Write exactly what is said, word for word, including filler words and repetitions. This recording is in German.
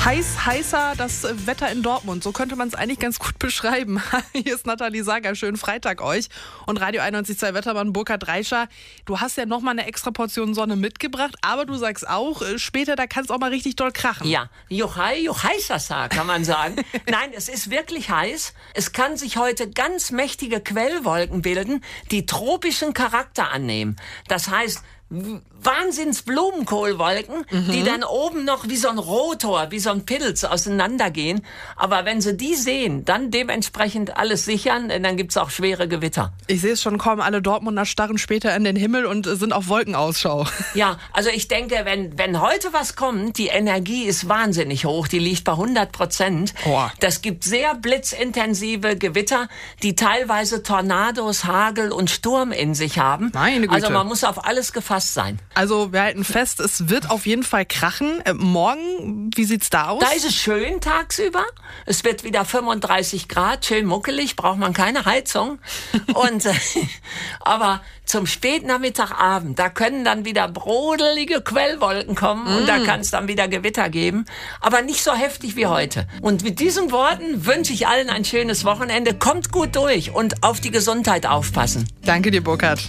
Heiß, heißer das Wetter in Dortmund. So könnte man es eigentlich ganz gut beschreiben. Hier ist Nathalie Sager. Schönen Freitag euch. Und Radio einundneunzig Komma zwei Wettermann Burkhard Reischer. Du hast ja nochmal eine extra Portion Sonne mitgebracht. Aber du sagst auch, später, da kann es auch mal richtig doll krachen. Ja, Juchai, Juchaisasa, kann man sagen. Nein, es ist wirklich heiß. Es kann sich heute ganz mächtige Quellwolken bilden, die tropischen Charakter annehmen. Das heißt, Wahnsinns-Blumenkohlwolken, mhm. die dann oben noch wie so ein Rotor, wie so ein Pilz auseinandergehen. Aber wenn sie die sehen, dann dementsprechend alles sichern, denn dann gibt's auch schwere Gewitter. Ich sehe es schon kommen, alle Dortmunder starren später in den Himmel und sind auf Wolkenausschau. Ja, also ich denke, wenn wenn heute was kommt, die Energie ist wahnsinnig hoch, die liegt bei hundert Prozent. Oh. Das gibt sehr blitzintensive Gewitter, die teilweise Tornados, Hagel und Sturm in sich haben. Meine Güte. Also man muss auf alles gefasst sein. Also wir halten fest, es wird auf jeden Fall krachen. Äh, morgen, wie sieht's da aus? Da ist es schön tagsüber. Es wird wieder fünfunddreißig Grad, schön muckelig, braucht man keine Heizung. Und äh, aber zum Spätnachmittagabend, da können dann wieder brodelige Quellwolken kommen mm. und da kann es dann wieder Gewitter geben. Aber nicht so heftig wie heute. Und mit diesen Worten wünsche ich allen ein schönes Wochenende. Kommt gut durch und auf die Gesundheit aufpassen. Danke dir, Burkhard.